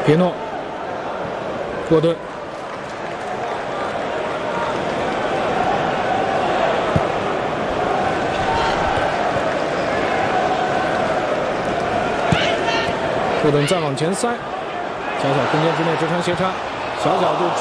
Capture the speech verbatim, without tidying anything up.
别诺，沃顿，沃顿再往前塞，小小空间之内直传斜插，小角度。